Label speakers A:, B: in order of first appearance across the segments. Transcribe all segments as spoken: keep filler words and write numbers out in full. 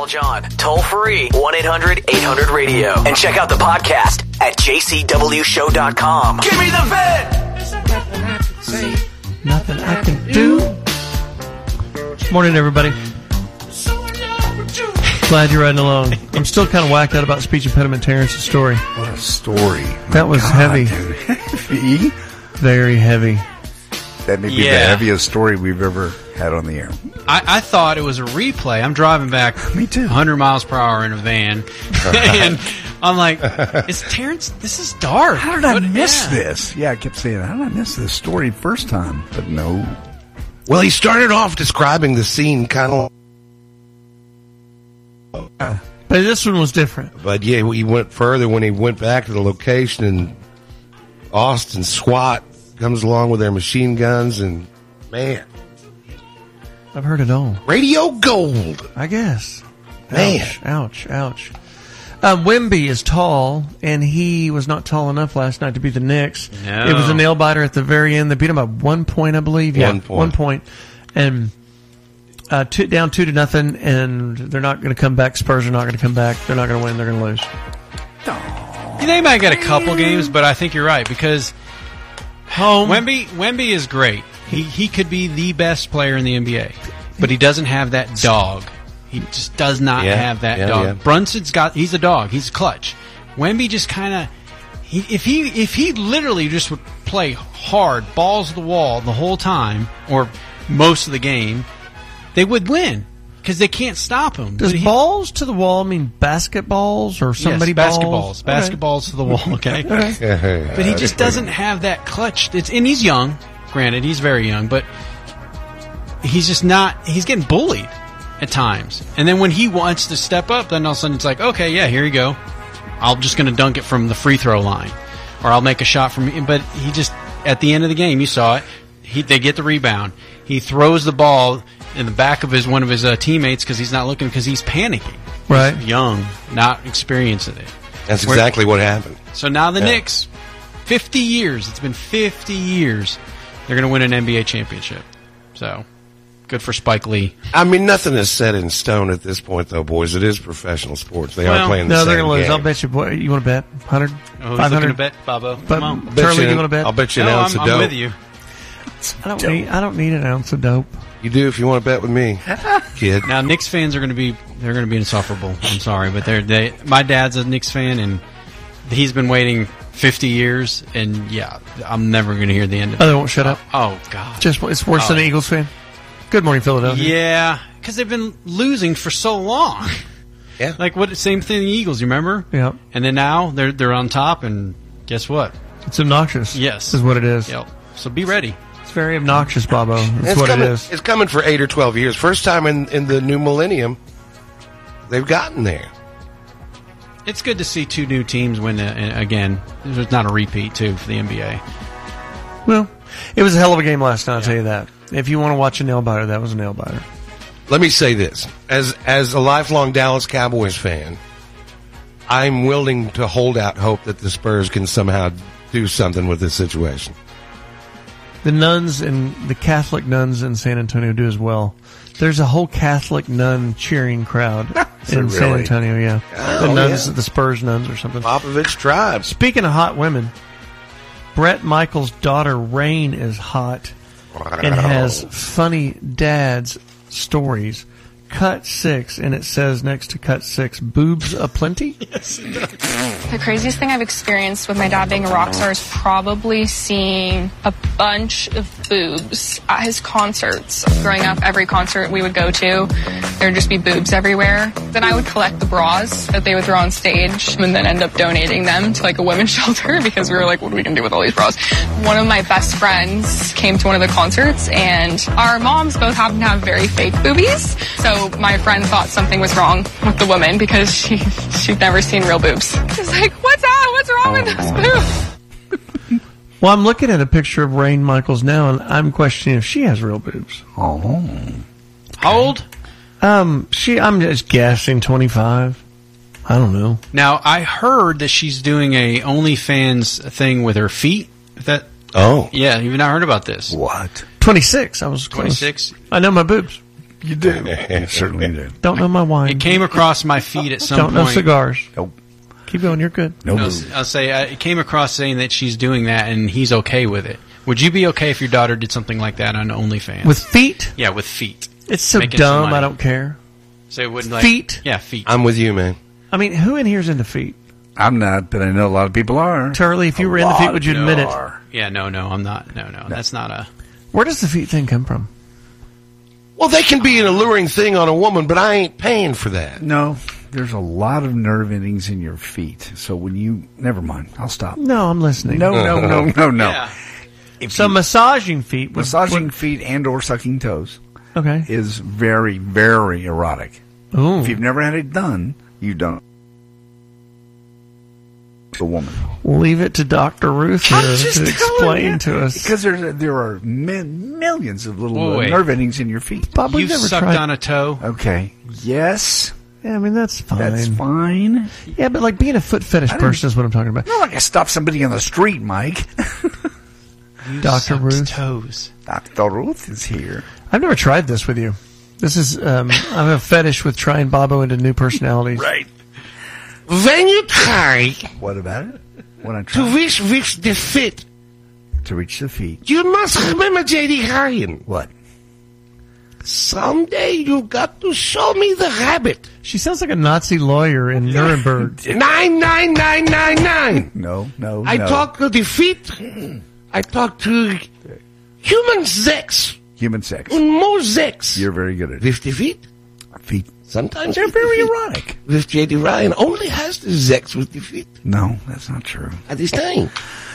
A: Call John toll free one eight hundred eight hundred radio and check out the podcast at j c w show dot com. Give me the vet!
B: There's nothing I can say, nothing I can do.
C: Morning, everybody. Glad you're riding along. I'm still kind of whacked out about speech impediment Terrence's story.
D: What a story.
C: That was
D: God,
C: heavy.
D: Dude. Heavy?
C: Very heavy.
D: That may be
E: Yeah.
D: the heaviest story we've ever had on the air.
E: I, I thought it was a replay. I'm driving back
D: Me too.
E: one hundred miles per hour in a van. And I'm like, is Terrence, this is dark.
D: How did I
E: What-
D: miss
E: yeah.
D: this? Yeah, I kept saying, how did I miss this story first time? But no.
F: Well, he started off describing the scene kind of,
C: But this one was different.
F: but yeah, he went further when he went back to the location, and Austin SWAT comes along with their machine guns, and man,
C: I've heard it all.
F: radio gold.
C: I guess.
F: Man.
C: Ouch, ouch, ouch. Uh, Wemby is tall, and he was not tall enough last night to beat the Knicks.
E: No.
C: It was a nail biter at the very end. They beat him by one point, I believe. Yeah,
F: One point.
C: One point. And uh, two, down two to nothing, and they're not going to come back. Spurs are not going to come back. They're not going to win. They're going to lose.
E: They might get a couple games, but I think you're right because
C: Home.
E: Wemby, Wemby is great. He he could be the best player in the N B A, but he doesn't have that dog. He just does not
F: Yeah,
E: have that
F: yeah,
E: dog.
F: yeah.
E: Brunson's got he's a dog. He's clutch. Wemby just kind of he, if he if he literally just would play hard, balls to the wall the whole time or most of the game, they would win because they can't stop him.
C: Does
E: But he-
C: balls to the wall mean basketballs or somebody
E: yes,
C: balls?
E: basketballs,
C: Okay.
E: basketballs to the wall. Okay.
C: Okay.
E: But he just doesn't have that clutch. It's, and he's young. Granted, he's very young, but he's just not. He's getting bullied at times. And then when he wants to step up, then all of a sudden it's like, okay, yeah, here you go. I'm just going to dunk it from the free throw line, or I'll make a shot from. But he just at the end of the game, you saw it. He they get the rebound. He throws the ball in the back of his one of his uh, teammates because he's not looking because he's panicking.
C: Right.
E: He's young, not experiencing it.
F: That's
E: Where-
F: exactly what happened.
E: So now the
F: Yeah.
E: Knicks, fifty years. It's been fifty years. They're going to win an N B A championship. So, good for Spike Lee.
F: I mean, nothing is set in stone at this point, though, boys. It is professional sports. They
E: Well,
F: are playing the
C: No,
F: same
C: they're going to lose.
F: game.
C: I'll bet you. What, you want to bet? one hundred?
E: Oh, who's
C: five
E: looking
C: hundred?
E: to bet, Bobo?
C: But
E: Come on.
F: Bet
C: Charlie,
F: you
C: do you
F: an-
C: want to bet?
F: I'll bet you an
E: No,
F: ounce
E: I'm,
F: of dope.
E: I'm with you.
C: I don't need. I don't need an ounce of dope.
F: You do if you want to bet with me, kid.
E: Now Knicks fans are going to be they're going to be insufferable. I'm sorry, but they're they. My dad's a Knicks fan, and he's been waiting fifty years, and yeah, I'm never going to hear the end of it.
C: Oh, they won't shut up.
E: Oh God,
C: Just it's worse than
E: Oh.
C: an Eagles fan. Good morning, Philadelphia.
E: yeah, because they've been losing for so long.
F: Yeah.
E: Like what? Same thing. The Eagles, you remember?
C: Yeah.
E: And then now they're they're on top, and guess what?
C: It's obnoxious.
E: Yes.
C: is what it is.
E: Yep. So be ready.
C: It's very obnoxious, Bobo. That's
F: It's
C: what
F: coming,
C: it is.
F: It's coming for eight or twelve years. First time in, in the new millennium, they've gotten there.
E: It's good to see two new teams win uh, again. It's not a repeat too for the N B A.
C: Well, it was a hell of a game last night. I'll tell you that. If you want to watch a nail biter, that was a nail biter.
F: Let me say this. As as a lifelong Dallas Cowboys fan, I'm willing to hold out hope that the Spurs can somehow do something with this situation.
C: The nuns and the Catholic nuns in San Antonio do as well. There's a whole Catholic nun cheering crowd in San
F: really?
C: Antonio. Yeah,
F: Oh,
C: the nuns,
F: yeah.
C: the Spurs nuns or something.
F: Popovich tribes.
C: Speaking of hot women, Brett Michaels' daughter Rain is hot and has funny dad's stories. Cut six, and it says next to cut six, boobs aplenty.
G: The craziest thing I've experienced with my dad being a rock star is probably seeing a bunch of boobs at his concerts. Growing up, every concert we would go to, there would just be boobs everywhere. Then I would collect the bras that they would throw on stage and then end up donating them to like a women's shelter because we were like, what are we going to do with all these bras? One of my best friends came to one of the concerts and our moms both happen to have very fake boobies. So my friend thought something was wrong with the woman because she, she'd never seen real boobs. She's like, what's that? What's wrong with those boobs?
C: Well, I'm looking at a picture of Rain Michaels now, and I'm questioning if she has real boobs.
D: Oh.
E: How old?
C: Um, she, I'm just guessing twenty-five. I don't know.
E: Now I heard that she's doing a OnlyFans thing with her feet. Is that
F: Oh.
E: yeah, you've not heard about this.
D: What?
C: twenty-six. I was close.
E: twenty-six.
C: I know my boobs.
D: You do. You certainly do.
C: Don't know my wine.
E: It came across my feed at some
C: Don't
E: point.
C: know cigars.
D: Nope.
C: Keep going. You're good.
D: Nope.
E: I'll, I'll say uh, it came across saying that she's doing that and he's okay with it. Would you be okay if your daughter did something like that on OnlyFans?
C: With feet?
E: Yeah, with feet.
C: It's so
E: Making some
C: dumb.
E: money.
C: I don't care.
E: So it wouldn't like
C: Feet?
E: Yeah, feet.
F: I'm with you, man.
C: I mean, who in here's into feet?
D: I'm not, but I know a lot of people are.
C: Turley, if you
D: A
C: were into
D: lot
C: feet, would you
D: of
C: admit
D: people
C: it?
D: are.
E: Yeah, no, no, I'm not. No, no, that's not a.
C: Where does the feet thing come from?
F: Well, they can be an alluring thing on a woman, but I ain't paying for that.
D: No, there's a lot of nerve endings in your feet. So when you, never mind, I'll stop.
C: No, I'm listening.
D: No, no, no, no, no.
E: Yeah.
D: If
C: So
D: you-
C: massaging feet. would-
D: massaging feet and or sucking toes
C: Okay.
D: is very, very erotic.
C: Ooh.
D: If you've never had it done, you don't. The woman.
C: We'll leave it to Doctor Ruth here
D: I'm just
C: to
D: telling
C: explain
D: you,
C: to us.
D: because there there are mi- millions of little
E: Whoa,
D: uh,
E: wait.
D: nerve endings in your feet.
C: Bob, we've
E: You've
C: never
E: sucked
C: tried.
E: on a toe.
D: Okay. Yes,
C: Yeah, I mean that's fine.
D: that's fine.
C: Yeah, but like being a foot fetish
D: didn't-
C: person is what I'm talking about.
D: Not like I stop somebody on the street, Mike.
E: You
C: Doctor
E: sucked
C: Ruth?
E: toes.
D: Doctor Ruth is here.
C: I've never tried this with you. This is um, I have a fetish with trying Bobo into new personalities.
D: Right.
F: When you try
D: What about it? When I
F: to
D: try
F: reach, reach the fit,
D: to reach the feet.
F: you must remember J D. Ryan.
D: What?
F: Someday you got to show me the rabbit.
C: She sounds like a Nazi lawyer in Nuremberg.
F: Nine, nine, nine, nine, nine.
D: No, no,
F: I
D: no.
F: talk to the feet. I talk to human sex.
D: Human sex.
F: And more sex.
D: You're very good at it.
F: With the feet.
D: Feet.
F: Sometimes
D: They're
F: with the
D: very
F: feet.
D: erotic.
F: With J D. Ryan only has the sex with the feet
D: No, that's not true.
F: at this time.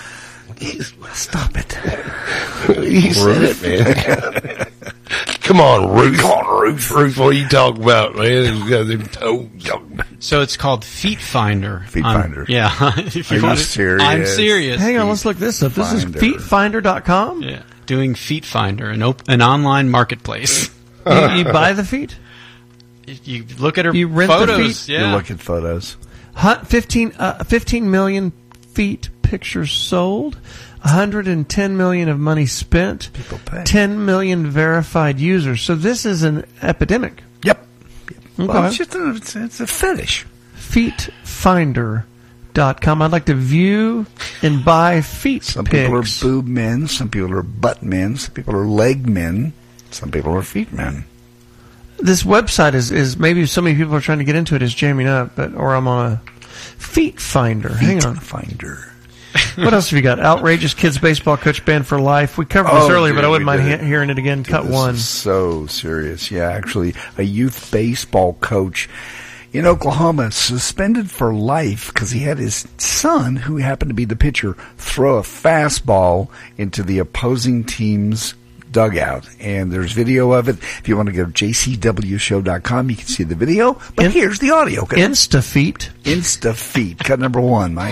D: Stop it.
F: He said it, man. Come on, Ruth. Come on, Ruth. Ruth, what are you talking about, man? He's got them toes.
E: So it's called Feet Finder.
D: Feet
E: on-
D: Finder.
E: Yeah. If
D: Are you
E: want it-
D: serious?
E: I'm serious.
C: Hang on, let's look this up. This is
D: Finder.
C: feet finder dot com.
E: Yeah. Doing Feet Finder, an op- an online marketplace.
C: You, you buy the feet?
E: You look at her
C: You rent the
E: photos.
C: feet?
E: Yeah.
D: You look at photos.
C: Hun- fifteen, uh, fifteen million feet pictures sold, one hundred ten million of money spent,
D: People pay.
C: ten million verified users. So this is an epidemic.
D: Yep.
C: Okay.
D: Well, it's just a, it's, it's a fetish.
C: feet finder dot com. I'd like to view and buy feet
D: Some
C: pics.
D: people are boob men. Some people are butt men. Some people are leg men. Some people are feet men.
C: This website is, is maybe so many people are trying to get into it is jamming up, but or I'm on a feet finder. Hang
D: Feet
C: on.
D: finder.
C: What else have you got? Outrageous kids baseball coach banned for life. We covered this
D: Oh,
C: earlier, but
D: yeah,
C: I wouldn't
D: we
C: mind
D: did
C: he-
D: it.
C: hearing it again. Cut
D: This
C: one.
D: is so serious. Yeah, actually, a youth baseball coach in Oklahoma suspended for life because he had his son, who happened to be the pitcher, throw a fastball into the opposing team's dugout. And there's video of it. If you want to go to j c w show dot com, you can see the video. But
C: In-
D: here's the audio.
C: Insta feet.
D: Insta feet. Cut number one, Mike.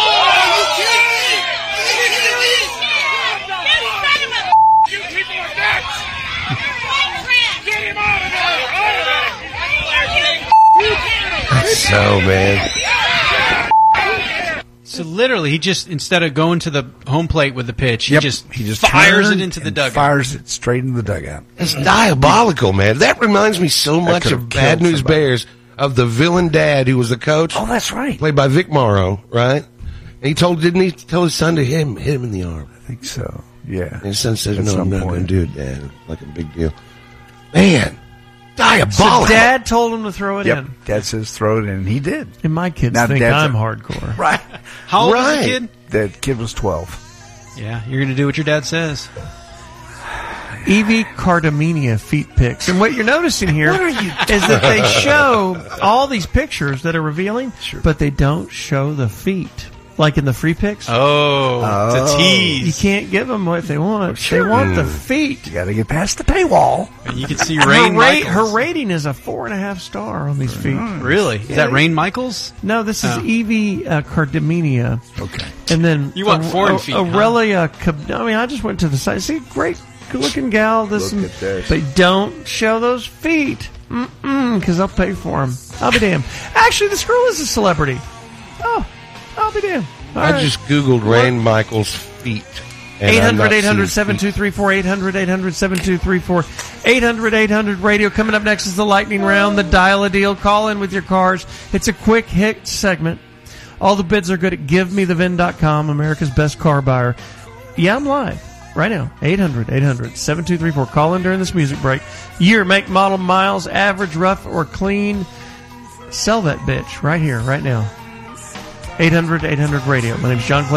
F: So, man.
E: So literally, he just instead of going to the home plate with the pitch, he
D: Yep.
E: just
D: he just
E: fires
D: turned
E: it into the
D: and
E: dugout.
D: Fires it straight into the dugout.
F: It's diabolical, man. That reminds me so much
D: could've
F: of Bad
D: killed
F: News
D: somebody.
F: Bears, of the villain dad who was the coach,
D: Oh, that's right.
F: played by Vic Morrow, right? And he told, didn't he tell his son to hit him, hit him in the arm?
D: I think so. Yeah.
F: And his son says,
D: At
F: no, I'm
D: some
F: not going
D: point.
F: to do it, Dad. Like a big deal. Man,
C: So
F: diabolical.
C: dad told him to throw it
D: Yep.
C: in.
D: Dad says throw it in. He did.
C: And my kids
D: Now
C: think
D: dad's
C: I'm
D: a-
C: hardcore.
D: Right.
E: How old
F: Right.
E: is the kid?
D: That kid was twelve.
E: Yeah, you're going to do what your dad says.
C: Evie Cardamenia feet pics. And what you're noticing here is that they show all these pictures that are revealing, but they don't show the feet. Like in the free pics.
E: Oh, it's a
C: You
E: tease.
C: can't give them what they want. They want the feet.
D: You got to get past the paywall.
E: And you can see
C: Her,
E: Rain
C: rate, her
E: Michaels.
C: rating is a four and a half star on these feet.
E: Really? Is that Rain Michaels?
C: No, this is
E: Oh.
C: Evie uh, Cardamenia.
D: Okay.
C: And then
E: You want
C: Au-
E: foreign
C: Au-
E: feet, huh?
C: Aurelia Cab- I mean, I just went to the site. See, great looking gal. This,
D: Look
C: and,
D: at this.
C: But don't show those feet. Mm-mm, because I'll pay for them. I'll be damned. Actually, this girl is a celebrity. Oh, I'll be damned. All
F: I
C: right.
F: just Googled Rain Michaels' feet. And
C: eight
F: I'm
C: hundred,
F: not
C: eight hundred,
F: seeing
C: seven two three four, eight hundred, eight hundred, seven two three four, eight hundred, eight hundred radio. Coming up next is the lightning round, the dial a deal. Call in with your cars. It's a quick hit segment. All the bids are good at give me the vin dot com, America's best car buyer. Yeah, I'm live right now. eight hundred, eight hundred, seven two three four. Call in during this music break. Year, make, model, miles, average, rough, or clean. Sell that bitch right here, right now. eight hundred, eight hundred radio. My name's John Clay.